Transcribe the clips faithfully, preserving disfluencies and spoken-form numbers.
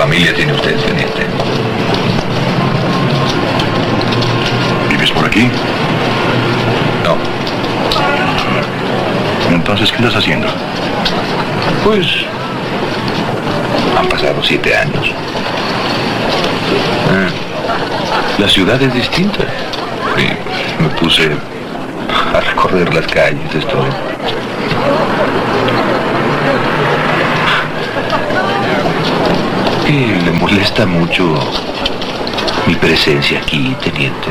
familia tiene usted, teniente? ¿Vives por aquí? No. Entonces, ¿qué estás haciendo? Pues... han pasado siete años. Ah, la ciudad es distinta. Y me puse a recorrer las calles, estoy... ¿Qué le molesta mucho mi presencia aquí, teniente?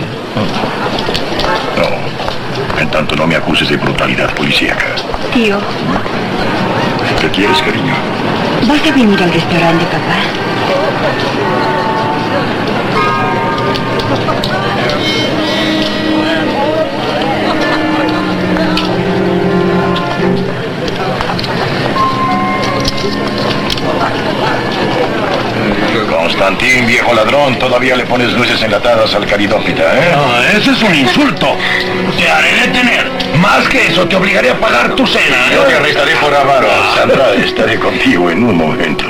No. En tanto no me acuses de brutalidad policíaca. Tío, ¿Qué quieres, cariño? ¿vas a venir al restaurante, papá? Constantín, viejo ladrón, todavía le pones luces enlatadas al caridópita, ¿eh? No, ese es un insulto. Te haré detener. Más que eso, te obligaré a pagar tu cena. ¿eh? Yo te arrestaré por avaro. Sandra, estaré contigo en un momento.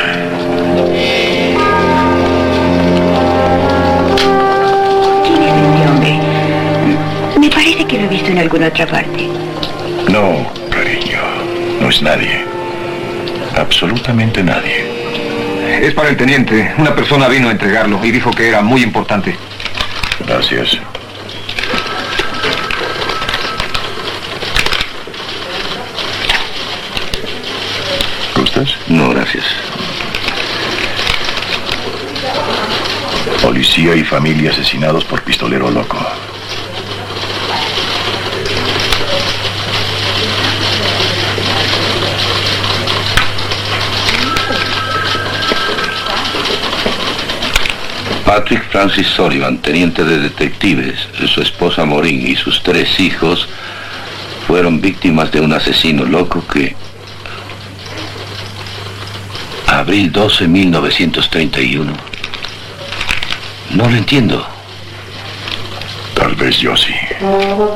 ¿Quién es este hombre? Me parece que lo he visto en alguna otra parte. No, cariño, no es nadie. Absolutamente nadie. Es para el teniente. Una persona vino a entregarlo y dijo que era muy importante. Gracias. ¿Gustas? No, gracias. Policía y familia asesinados por pistolero loco. Patrick Francis Sullivan, teniente de detectives, su esposa Maureen y sus tres hijos fueron víctimas de un asesino loco que... Abril doce, mil novecientos treinta y uno. No lo entiendo. Tal vez yo sí.